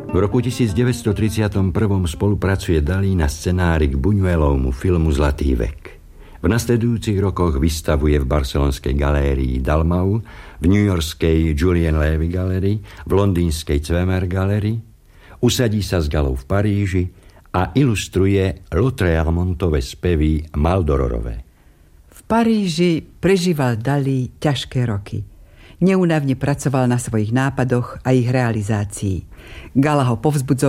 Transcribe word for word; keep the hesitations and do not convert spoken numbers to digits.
V roku devätnásťstotridsaťjeden spolupracuje Dalí na scenári k Buñuelovmu filmu Zlatý vek. V nasledujúcich rokoch vystavuje v barcelonskej galérii Dalmau, v newyorskej Julien Levy Gallery, v londýnskej Zwemer Gallery, usadí sa s Galou v Paríži a ilustruje Lautréamontove spevy Maldororové. V Paríži prežíval Dalí ťažké roky. Neúnavne pracoval na svojich nápadoch a ich realizácii. Gala ho povzbudzovala